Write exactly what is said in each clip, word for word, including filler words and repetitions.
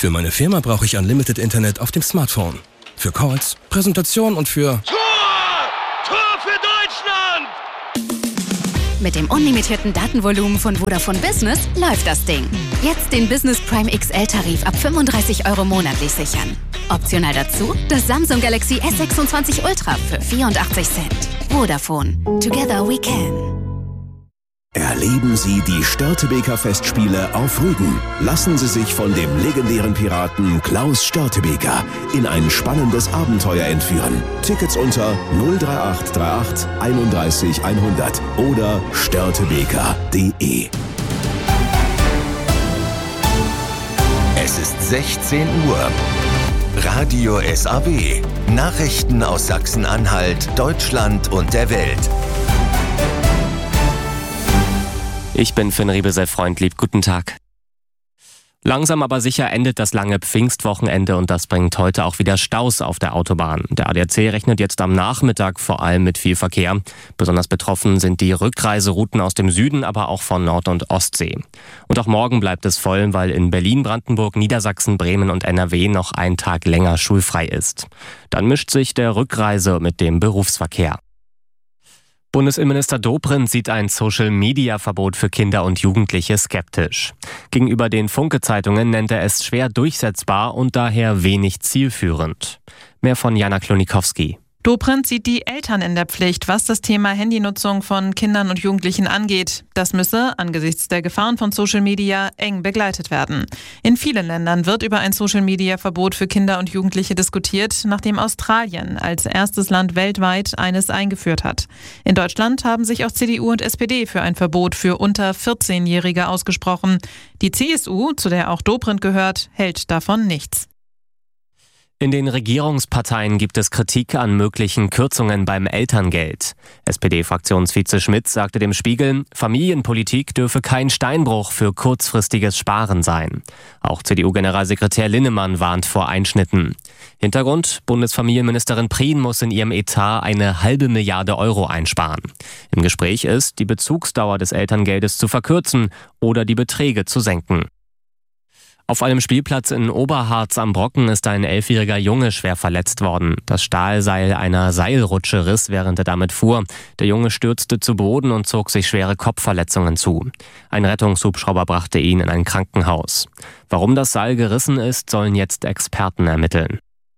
Für meine Firma brauche ich Unlimited Internet auf dem Smartphone. Für Calls, Präsentationen und für... Tor! Tor für Deutschland! Mit dem unlimitierten Datenvolumen von Vodafone Business läuft das Ding. Jetzt den Business Prime X L-Tarif ab fünfunddreißig Euro monatlich sichern. Optional dazu das Samsung Galaxy S sechsundzwanzig Ultra für vierundachtzig Cent. Vodafone. Together we can. Erleben Sie die Störtebeker Festspiele auf Rügen. Lassen Sie sich von dem legendären Piraten Klaus Störtebeker in ein spannendes Abenteuer entführen. Tickets unter null drei acht drei acht einunddreißig hundert oder störtebeker punkt de. Es ist sechzehn Uhr. Radio S A W. Nachrichten aus Sachsen-Anhalt, Deutschland und der Welt. Ich bin Finn Riebesell-Freundlieb. Guten Tag. Langsam aber sicher endet das lange Pfingstwochenende und das bringt heute auch wieder Staus auf der Autobahn. Der A D A C rechnet jetzt am Nachmittag vor allem mit viel Verkehr. Besonders betroffen sind die Rückreiserouten aus dem Süden, aber auch von Nord- und Ostsee. Und auch morgen bleibt es voll, weil in Berlin, Brandenburg, Niedersachsen, Bremen und N R W noch ein Tag länger schulfrei ist. Dann mischt sich der Rückreise mit dem Berufsverkehr. Bundesinnenminister Dobrindt sieht ein Social-Media-Verbot für Kinder und Jugendliche skeptisch. Gegenüber den Funke-Zeitungen nennt er es schwer durchsetzbar und daher wenig zielführend. Mehr von Jana Klonikowski. Dobrindt sieht die Eltern in der Pflicht, was das Thema Handynutzung von Kindern und Jugendlichen angeht. Das müsse, angesichts der Gefahren von Social Media, eng begleitet werden. In vielen Ländern wird über ein Social-Media-Verbot für Kinder und Jugendliche diskutiert, nachdem Australien als erstes Land weltweit eines eingeführt hat. In Deutschland haben sich auch C D U und S P D für ein Verbot für unter vierzehnjährige ausgesprochen. Die C S U, zu der auch Dobrindt gehört, hält davon nichts. In den Regierungsparteien gibt es Kritik an möglichen Kürzungen beim Elterngeld. S P D-Fraktionsvize Schmidt sagte dem Spiegel, Familienpolitik dürfe kein Steinbruch für kurzfristiges Sparen sein. Auch C D U-Generalsekretär Linnemann warnt vor Einschnitten. Hintergrund, Bundesfamilienministerin Prien muss in ihrem Etat eine halbe Milliarde Euro einsparen. Im Gespräch ist, die Bezugsdauer des Elterngeldes zu verkürzen oder die Beträge zu senken. Auf einem Spielplatz in Oberharz am Brocken ist ein elfjähriger Junge schwer verletzt worden. Das Stahlseil einer Seilrutsche riss, während er damit fuhr. Der Junge stürzte zu Boden und zog sich schwere Kopfverletzungen zu. Ein Rettungshubschrauber brachte ihn in ein Krankenhaus. Warum das Seil gerissen ist, sollen jetzt Experten ermitteln.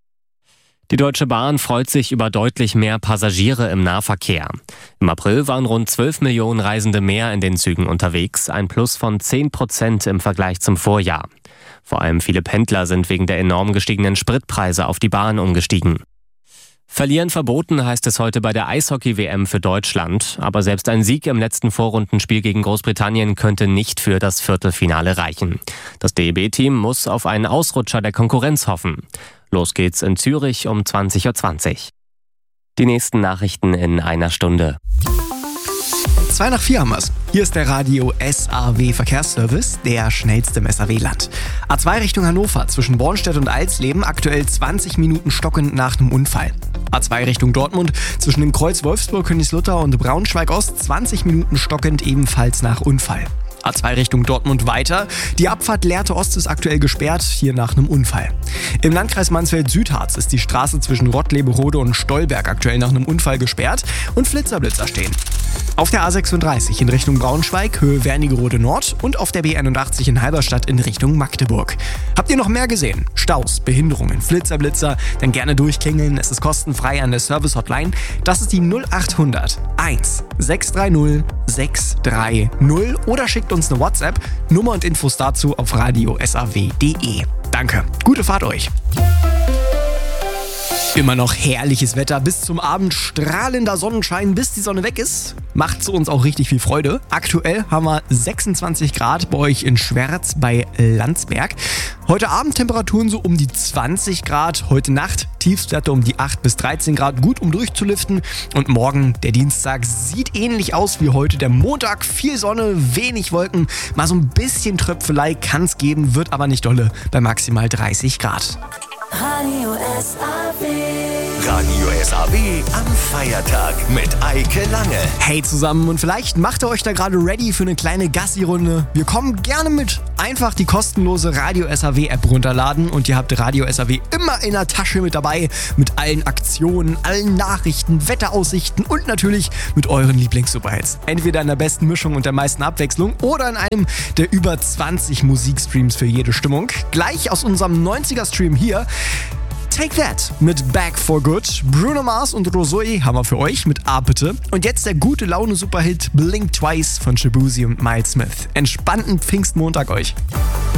Die Deutsche Bahn freut sich über deutlich mehr Passagiere im Nahverkehr. Im April waren rund zwölf Millionen Reisende mehr in den Zügen unterwegs, ein Plus von zehn Prozent im Vergleich zum Vorjahr. Vor allem viele Pendler sind wegen der enorm gestiegenen Spritpreise auf die Bahn umgestiegen. Verlieren verboten, heißt es heute bei der Eishockey-W M für Deutschland. Aber selbst ein Sieg im letzten Vorrundenspiel gegen Großbritannien könnte nicht für das Viertelfinale reichen. Das D E B-Team muss auf einen Ausrutscher der Konkurrenz hoffen. Los geht's in Zürich um zwanzig Uhr zwanzig. Die nächsten Nachrichten in einer Stunde. Zwei nach vier haben wir's. Hier ist der Radio S A W Verkehrsservice, der schnellste im S A W-Land. A zwei Richtung Hannover zwischen Bornstedt und Alsleben, aktuell zwanzig Minuten stockend nach einem Unfall. A zwei Richtung Dortmund zwischen dem Kreuz Wolfsburg, Königslutter und Braunschweig-Ost, zwanzig Minuten stockend ebenfalls nach Unfall. A zwei Richtung Dortmund weiter. Die Abfahrt Lehrte Ost ist aktuell gesperrt, hier nach einem Unfall. Im Landkreis Mansfeld-Südharz ist die Straße zwischen Rottleberode und Stolberg aktuell nach einem Unfall gesperrt und Flitzerblitzer stehen. Auf der A sechsunddreißig in Richtung Braunschweig, Höhe Wernigerode Nord und auf der B einundachtzig in Halberstadt in Richtung Magdeburg. Habt ihr noch mehr gesehen? Staus, Behinderungen, Flitzerblitzer? Dann gerne durchklingeln, es ist kostenfrei an der Service-Hotline. Das ist die null acht hundert eins sechs drei null sechs drei null oder schickt uns eine WhatsApp. Nummer und Infos dazu auf radio s a w punkt de. Danke, gute Fahrt euch. Immer noch herrliches Wetter bis zum Abend, strahlender Sonnenschein, bis die Sonne weg ist. Macht zu uns auch richtig viel Freude. Aktuell haben wir sechsundzwanzig Grad bei euch in Schwerz bei Landsberg. Heute Abend Temperaturen so um die zwanzig Grad. Heute Nacht Tiefstwerte um die acht bis dreizehn Grad, gut um durchzulüften. Und morgen, der Dienstag, sieht ähnlich aus wie heute. Der Montag, viel Sonne, wenig Wolken. Mal so ein bisschen Tröpfelei kann es geben, wird aber nicht dolle bei maximal dreißig Grad. Radio S A W. Radio S A W am Feiertag mit Eike Lange. Hey zusammen, und vielleicht macht ihr euch da gerade ready für eine kleine Gassi-Runde. Wir kommen gerne mit. Einfach die kostenlose Radio S A W App runterladen und ihr habt Radio S A W immer in der Tasche mit dabei. Mit allen Aktionen, allen Nachrichten, Wetteraussichten und natürlich mit euren Lieblings-Superhits. Entweder in der besten Mischung und der meisten Abwechslung oder in einem der über zwanzig Musikstreams für jede Stimmung. Gleich aus unserem neunziger-Stream hier. Take That mit Back for Good. Bruno Mars und Rosé haben wir für euch mit A bitte. Und jetzt der gute Laune-Superhit Blink Twice von Shabuzi und Miles Smith. Entspannten Pfingstmontag euch.